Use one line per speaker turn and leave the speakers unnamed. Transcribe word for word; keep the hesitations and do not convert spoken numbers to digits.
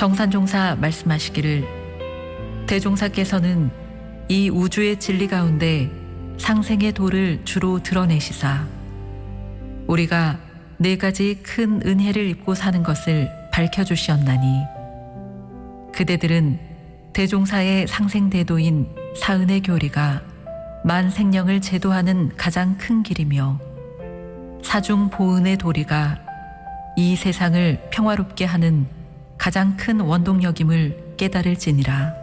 정산종사 말씀하시기를 대종사께서는 이 우주의 진리 가운데 상생의 도를 주로 드러내시사 우리가 네 가지 큰 은혜를 입고 사는 것을 밝혀주시었나니 그대들은 대종사의 상생대도인 사은의 교리가 만생령을 제도하는 가장 큰 길이며 사중보은의 도리가 이 세상을 평화롭게 하는 가장 큰 원동력임을 깨달을지니라.